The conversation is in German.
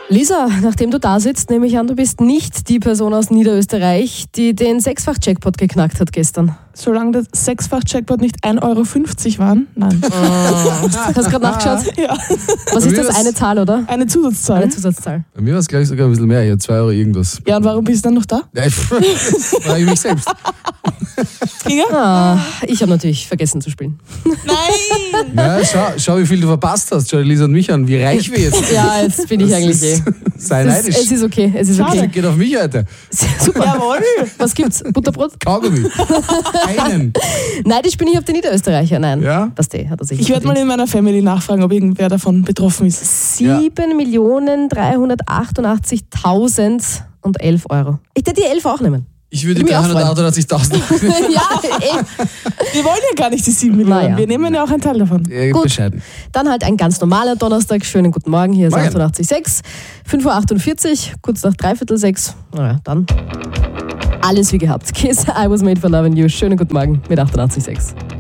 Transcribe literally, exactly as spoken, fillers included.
Lisa, nachdem du da sitzt, nehme ich an, du bist nicht die Person aus Niederösterreich, die den Sechsfach-Jackpot geknackt hat gestern. Solange das Sechsfach-Jackpot nicht ein Euro fünfzig waren, nein. Oh. Hast du gerade nachgeschaut? Ja. Was ist das? Eine Zahl, oder? Eine Zusatzzahl. Eine Zusatzzahl. Bei mir war es gleich sogar ein bisschen mehr, ja, zwei Euro irgendwas. Ja, und warum bist du dann noch da? Ja, ich frage mich selbst. Kinga? Ah, ich habe natürlich vergessen zu spielen. Nein! Ja, schau, schau, wie viel du verpasst hast. Schau Lisa und mich an, wie reich wir jetzt sind. Ja, jetzt bin ich Das eigentlich eh. ist- Sei Es ist, neidisch. es ist okay, es ist Schade. okay. Geht auf mich heute. Super. Jawohl! Was gibt's? Butterbrot? Kaugummi. Einen. Neidisch bin ich auf den Niederösterreicher. Nein. Ja? Was der hat er sich Ich werde mal in meiner Family nachfragen, ob irgendwer davon betroffen ist. sieben Millionen dreihundertachtundachtzigtausend und elf Euro. Ich hätte die elf auch nehmen. Ich würde Würde mich auch freuen. dreihundertachtundachtzigtausend Ja, eh. Wir wollen ja gar nicht die sieben Millionen. Naja. Wir nehmen ja auch einen Teil davon. äh, Gut. bescheiden. Dann halt ein ganz normaler Donnerstag. Schönen guten Morgen. Hier ist Morgen. achtundachtzig Komma sechs. fünf Uhr achtundvierzig, kurz nach dreiviertel sechs. Naja, dann alles wie gehabt. Kiss, I was made for loving you. Schönen guten Morgen mit achtundachtzig Komma sechs.